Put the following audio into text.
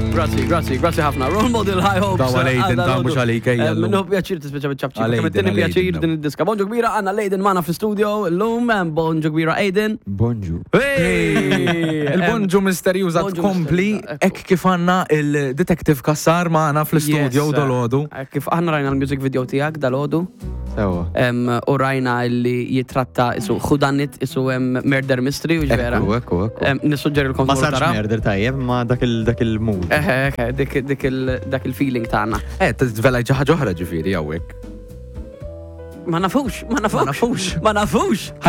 Grazzi ħafna. Role model high hopes. Dawa Leiden, ta' mux għalik, ejja l-lum. Minnu pjaċir tispeċa bċabċi. Għal Aiden, Kemettini għal pjaċir Aiden, din id-diska. Bonġu kbira, għanna Leiden mana fil-studio. L-lum, bonġu kbira Aiden. Bonġu. Il-bonġu misterjuża tkompli, ek kif għanna il-detektiv Kassar maħna fl-studio dal-ħodu. Kif aħna rajna l-music video tijak dal-ħodu. Sewa. U rajna li jitratta isu Whodunit, isu Murder Mystery, u ġvera. Ekku. Nissuġġeri l-kontu. Ma sarx merder tajjeb, ma dak il-mood. Dak il-feeling tagħna. Tvela ġaħġa oħra ġifiri għawek. Ma nafux.